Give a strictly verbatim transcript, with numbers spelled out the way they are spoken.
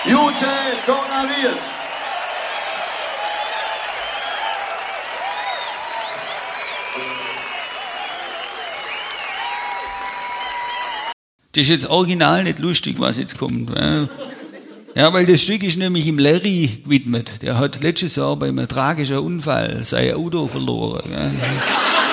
Jute Donaviert. Das ist jetzt original nicht lustig, was jetzt kommt. Ja, weil das Stück ist nämlich im Larry gewidmet. Der hat letztes Jahr bei einem tragischen Unfall sein Auto verloren.